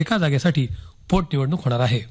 एका जागेसाठी पोटनिवडणूक होणार आहे.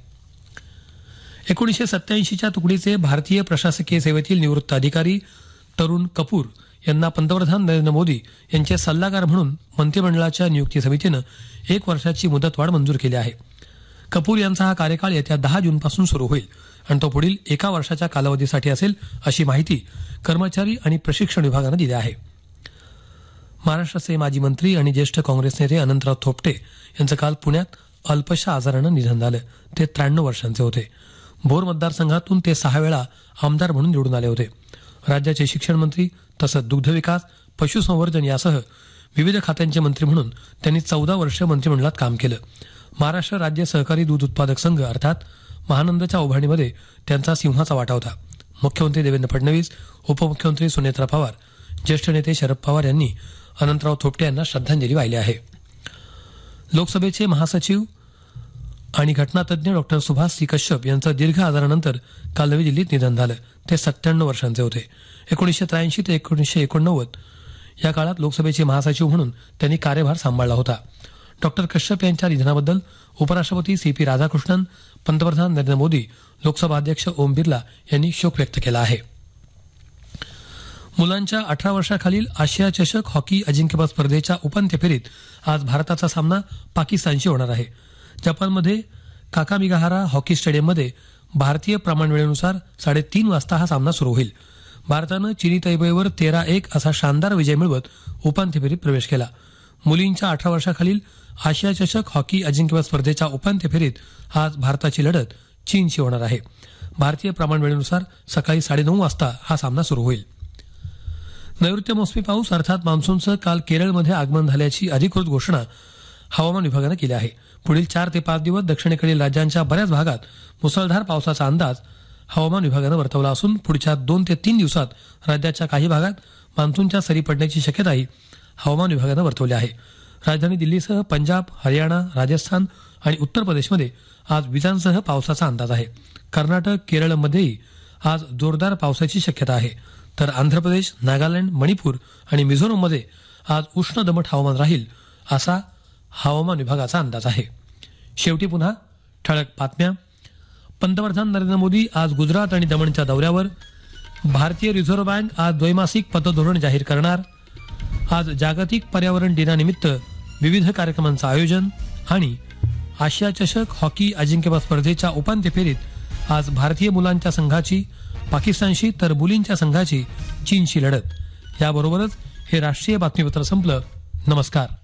1987च्या तुकडीचे भारतीय प्रशासकीय सेवेतील निवृत्त अधिकारी तरुण कपूर यांना पंतप्रधान नरेंद्र मोदी यांचे सल्लागार म्हणून मंत्रिमंडळाच्या नियुक्ती समितीनं 1 वर्षाची मुदतवाढ मंजूर केली आहे. कपूर यांचा हा कार्यकाळ येत्या 10 जूनपासून सुरू होईल आणि तो पुढील 1 वर्षाच्या कालावधीसाठी असेल, अशी माहिती कर्मचारी आणि प्रशिक्षण विभागानं दिली आहे. महाराष्ट्राचे माजी मंत्री आणि ज्येष्ठ काँग्रेस नेते अनंतराव थोपटे यांचं काल पुण्यात अल्पशा आजारानं निधन झालं. ते 93 वर्षांचे होते. भोर मतदारसंघातून ते 6 वेळा आमदार म्हणून निवडून आले होते. राज्याचे शिक्षण मंत्री तसंच दुग्धविकास, पशुसंवर्धन यासह विविध खात्यांचे मंत्री म्हणून त्यांनी 14 वर्ष मंत्रिमंडळात काम केलं. महाराष्ट्र राज्य सहकारी दूध उत्पादक संघ अर्थात महानंदच्या उभारणीमध्ये त्यांचा सिंहाचा वाटा होता. मुख्यमंत्री देवेंद्र फडणवीस, उपमुख्यमंत्री सुनेत्रा पवार, ज्येष्ठ नेते शरद पवार यांनी अनंतराव थोपटे यांना श्रद्धांजली वाहिली आहे. लोकसभेचे महासचिव आणि घटनातज्ञ डॉक्टर सुभाष सी कश्यप यांचं दीर्घ आजारानंतर काल नवी दिल्लीत निधन झालं. ते 97 वर्षांचे होते. 1983 ते 1989 या काळात लोकसभेचे महासचिव म्हणून त्यांनी कार्यभार सांभाळला होता. डॉक्टर कश्यप यांच्या निधनाबद्दल उपराष्ट्रपती CP राधाकृष्णन, पंतप्रधान नरेंद्र मोदी, लोकसभा अध्यक्ष ओम बिर्ला यांनी शोक व्यक्त केला आहे. मुलांच्या 18 वर्षाखालील आशिया चषक हॉकी अजिंक्यपद स्पर्धेच्या उपांत्य फेरीत आज भारताचा सामना पाकिस्तानशी होणार आहे. जपानमध्ये काकामिगाहारा हॉकी स्टेडियममध्ये भारतीय प्रमाण वेळेनुसार 3:30 वाजता हा सामना सुरू होईल. भारतानं चिनी तैपेईवर 13-1 असा शानदार विजय मिळवत उपांत्य फेरीत प्रवेश केला. मुलींच्या 18 वर्षाखालील आशिया चषक हॉकी अजिंक्यपद स्पर्धेच्या उपांत्य फेरीत आज भारताची लढत चीनशी होणार आहे. भारतीय प्रमाण वेळेनुसार सकाळी 9:30 वाजता हा सामना सुरू होईल. नैऋत्य मोसमी पाऊस अर्थात मान्सूनचं काल केरळमध्ये आगमन झाल्याची अधिकृत घोषणा हवामान विभागानं केली आहे. पुढील 4 ते 5 दिवस दक्षिणेकडील राज्यांच्या बऱ्याच भागात मुसळधार पावसाचा अंदाज हवामान विभागानं वर्तवला असून पुढच्या 2 ते 3 दिवसात राज्याच्या काही भागात मान्सूनच्या सरी पडण्याची शक्यताही हवामान विभागानं वर्तवली आहे. राजधानी दिल्लीसह पंजाब, हरियाणा, राजस्थान आणि उत्तर प्रदेशमध्ये आज विजांसह पावसाचा अंदाज आहे. कर्नाटक, केरळमध्येही आज जोरदार पावसाची शक्यता आहे. तर आंध्र प्रदेश, नागालँड, मणिपूर आणि मिझोरममध्ये आज उष्ण दमट हवामान राहील असा हवामान विभागाचा अंदाज आहे. शेवटी पुन्हा ठळक बातम्या. पंतप्रधान नरेंद्र मोदी आज गुजरात आणि दमणच्या दौऱ्यावर. भारतीय रिझर्व्ह बँक आज द्वैमासिक पतधोरण जाहीर करणार. आज जागतिक पर्यावरण दिनानिमित्त विविध कार्यक्रमांचं आयोजन. आणि आशिया चषक हॉकी अजिंक्यपद स्पर्धेच्या उपांत्य फेरीत आज भारतीय मुलांच्या संघाची पाकिस्तानशी तर मुलींच्या संघाची चीनशी लढत. याबरोबरच हे राष्ट्रीय बातमीपत्र संपलं. नमस्कार.